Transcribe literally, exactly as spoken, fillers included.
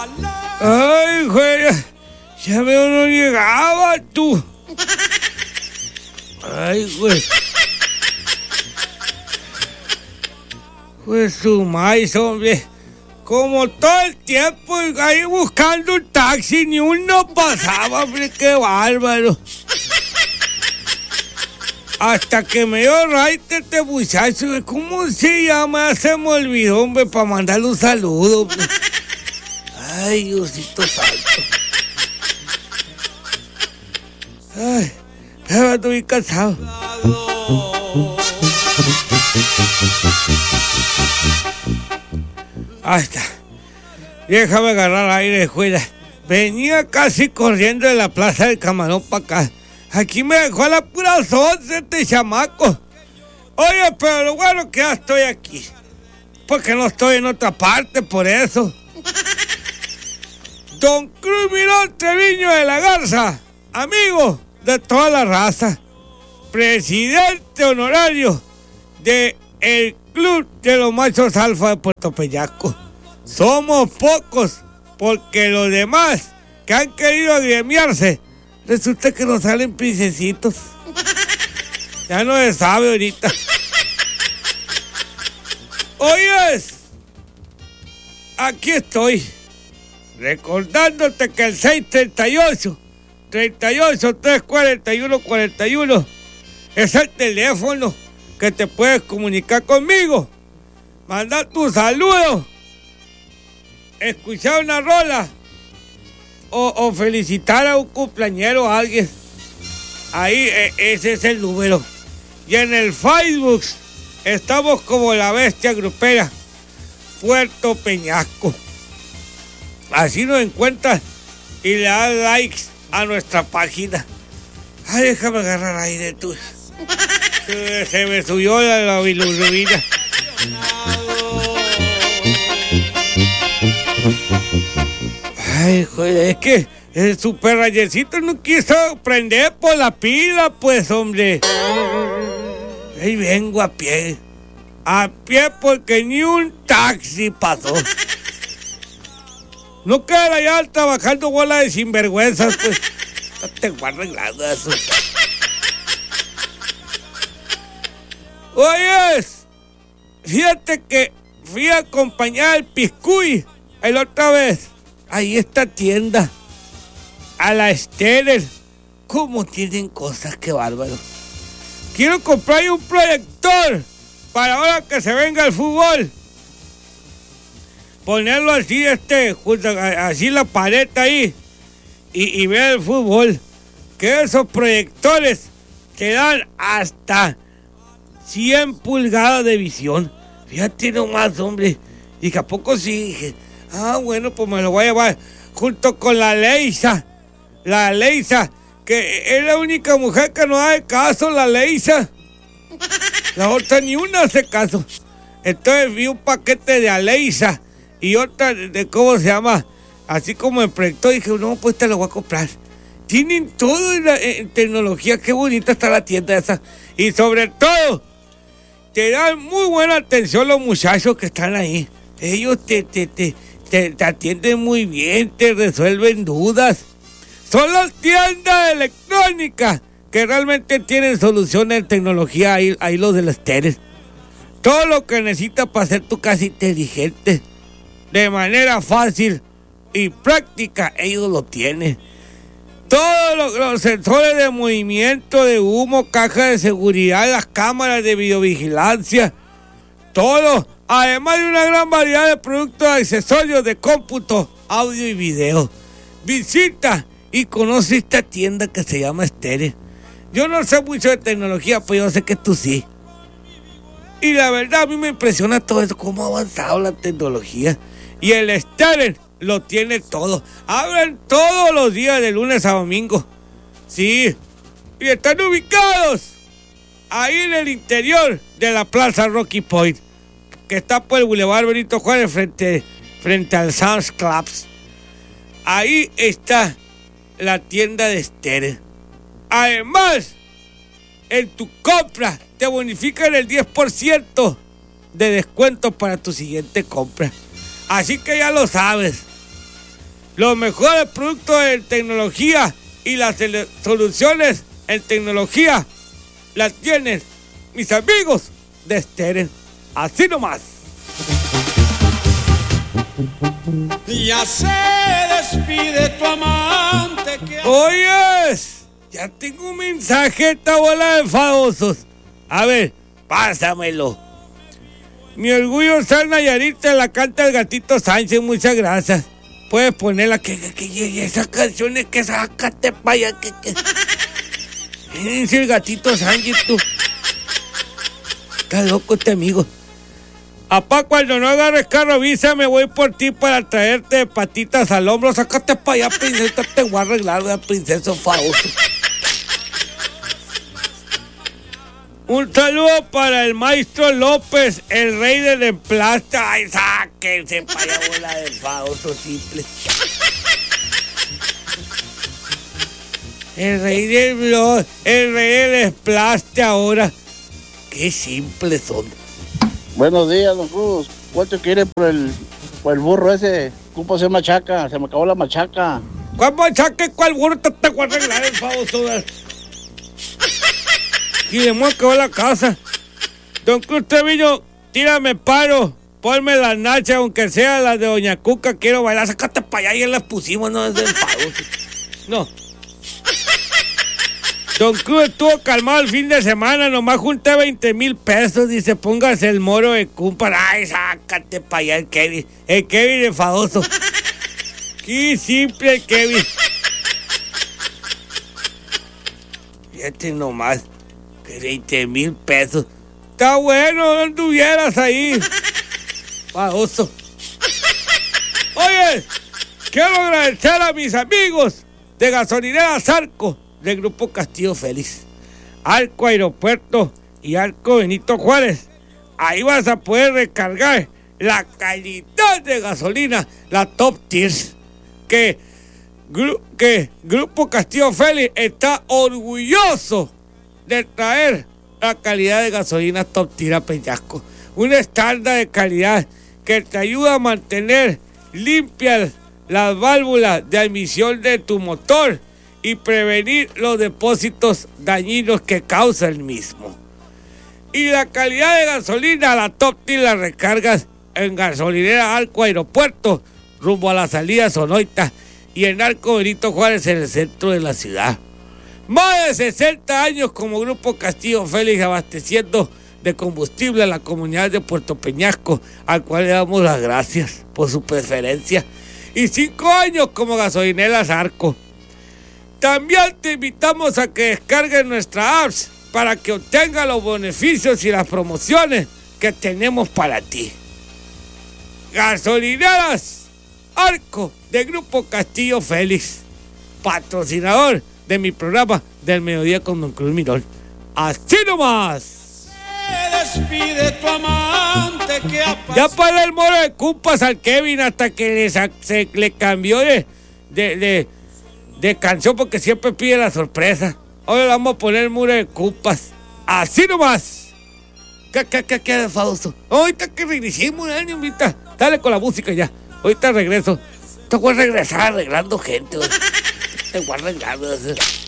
Ay, güey, ya veo no llegaba tú. Ay, güey. Pues su maíz, hombre. Como todo el tiempo ahí buscando un taxi, ni uno pasaba, hombre, qué bárbaro. Hasta que me dio raite este muchacho, ¿cómo se llama? Se me olvidó, hombre, para mandarle un saludo, hombre. Ay, Diosito santo. Ay, ya estoy cansado. Ahí está. Déjame agarrar aire, juela. Venía casi corriendo de la Plaza del Camarón para acá. Aquí me dejó a la pura once este chamaco. Oye, pero lo bueno que ya estoy aquí. Porque no estoy en otra parte, por eso. Don Cruz Mirón Treviño de la Garza, amigo de toda la raza, presidente honorario de el Club de los Machos Alfa de Puerto Peñasco. Somos pocos, porque los demás que han querido agremiarse, resulta que nos salen princesitos. Ya no se sabe ahorita. Oyes, aquí estoy, recordándote que el seis treinta y ocho, treinta y ocho, tres cuarenta y uno, cuarenta y uno es el teléfono que te puedes comunicar conmigo, mandar tu saludo, escuchar una rola o, o felicitar a un cumpleañero o a alguien. Ahí eh, ese es el número. Y en el Facebook estamos como La Bestia Grupera Puerto Peñasco. Así nos encuentras y le das likes a nuestra página. Ay, déjame agarrar aire tú. Se, se me subió la, la bilirrubina. Ay, joder, es que el super rayecito no quiso prender por la pila, pues, hombre. Ahí vengo a pie. A pie porque ni un taxi pasó. No queda allá trabajando bola de sinvergüenzas, pues. No te voy a arreglar eso. Oyes, fíjate que fui a acompañar al Piscuy la otra vez. Ahí esta tienda. A la Esteller. ¿Cómo tienen cosas? Qué bárbaro. Quiero comprar un proyector para ahora que se venga el fútbol. Ponerlo así, este, así la pared ahí. Y, y ver el fútbol. Que esos proyectores te dan hasta cien pulgadas de visión. Fíjate nomás, hombre. Y que a poco sí dije, ah, bueno, pues me lo voy a llevar junto con la Leisa. La Leisa, que es la única mujer que no hace caso, la Leisa. La otra ni una hace caso. Entonces vi un paquete de Aleisa y otra de, de ¿cómo se llama? Así como el proyecto, dije, no, pues te lo voy a comprar. Tienen todo en, la, en tecnología, qué bonita está la tienda esa. Y sobre todo, te dan muy buena atención los muchachos que están ahí. Ellos te, te, te, te, te atienden muy bien, te resuelven dudas. Son las tiendas electrónicas que realmente tienen soluciones en tecnología, ahí, ahí los de las Esteller. Todo lo que necesitas para hacer tu casa inteligente, de manera fácil y práctica, ellos lo tienen. Todos los, los sensores de movimiento, de humo, caja de seguridad, las cámaras de videovigilancia, todo, además de una gran variedad de productos y accesorios de cómputo, audio y video. Visita y conoce esta tienda que se llama Esteller. Yo no sé mucho de tecnología, pero yo sé que tú sí. Y la verdad, a mí me impresiona todo eso, cómo ha avanzado la tecnología. Y el Esteller lo tiene todo. Abren todos los días de lunes a domingo. Sí. Y están ubicados ahí en el interior de la Plaza Rocky Point, que está por el Boulevard Benito Juárez frente, frente al Sam's Club. Ahí está la tienda de Esteller. Además, en tu compra te bonifican el diez por ciento de descuento para tu siguiente compra. Así que ya lo sabes. Los mejores productos en tecnología y las soluciones en tecnología las tienen mis amigos de Steren. Así nomás. Ya se despide tu amante que... Oyes, ya tengo un mensaje, esta bola de enfadosos. A ver, pásamelo. Mi orgullo ser Nayarit, te la canta el Gatito Sánchez, muchas gracias. Puedes ponerla, que, que, que esas canciones que sácate para allá, que, que. Es el Gatito Sánchez, tú. Está loco este amigo. Apá, cuando no agarres carro, avisa, me voy por ti para traerte de patitas al hombro. Sácate para allá, princesa, te voy a arreglar, ¿verdad, princesa famoso? Un saludo para el maestro López, el rey del emplaste. Ay, sáquense para allá, bola de famoso simple. El rey del blog, el rey del emplaste ahora. Qué simples son. Buenos días, don Cruz. ¿Cuánto quiere por el, por el burro ese? ¿Cómo se machaca? Se me acabó la machaca. ¿Cuál machaca? ¿Cuál burro te te voy a arreglar el famoso? Y le hemos acabado la casa. Don Cruz Treviño, tírame paro. Ponme las nachas, aunque sea las de Doña Cuca. Quiero bailar. Sácate para allá y ya las pusimos, no es del famoso. No. Don Cruz estuvo calmado el fin de semana, nomás junté veinte mil pesos. Dice, póngase el moro de cumpa. Ay, sácate para allá el Kevin. El Kevin enfadoso. Qué simple el Kevin. Fíjate nomás, que veinte mil pesos. Está bueno, no anduvieras ahí. Enfadoso. Oye, quiero agradecer a mis amigos de Gasolineras Arco, del Grupo Castillo Félix, Arco Aeropuerto y Arco Benito Juárez. Ahí vas a poder recargar la calidad de gasolina, la Top Tiers, que, que Grupo Castillo Félix está orgulloso de traer la calidad de gasolina Top Tier a Peñasco. Un estándar de calidad que te ayuda a mantener limpias las válvulas de admisión de tu motor y prevenir los depósitos dañinos que causa el mismo. Y la calidad de gasolina, la Top Tier, la recargas en Gasolinera Arco Aeropuerto, rumbo a la salida Sonoita, y en Arco Benito Juárez, en el centro de la ciudad. Más de sesenta años como Grupo Castillo Félix, abasteciendo de combustible a la comunidad de Puerto Peñasco, al cual le damos las gracias por su preferencia. Y cinco años como Gasolineras Arco. También te invitamos a que descargues nuestra apps para que obtengas los beneficios y las promociones que tenemos para ti. Gasolineras Arco, de Grupo Castillo Félix, patrocinador de mi programa del mediodía con Don Cruz Mirón. Así nomás. Se despide tu amante que ha Ya para el moro de cumpas al Kevin hasta que le, se, le cambió de, de, de de canción, porque siempre pide la sorpresa. Ahora le vamos a poner el muro de cupas. Así nomás. ¿Qué, qué, qué, qué famoso? Ahorita que regresemos, año, ahorita. Dale con la música ya. Ahorita regreso. Te voy a regresar arreglando gente. Te voy a arreglar.